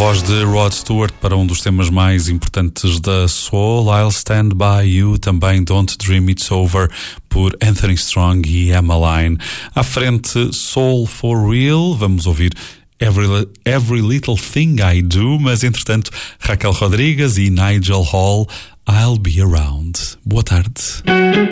Voz de Rod Stewart para um dos temas mais importantes da soul, I'll Stand By You, também Don't Dream It's Over, por Anthony Strong e Emmeline. À frente, Soul for Real, vamos ouvir Every Little Thing I Do, mas entretanto, Raquel Rodrigues e Nigel Hall, I'll Be Around. Boa tarde.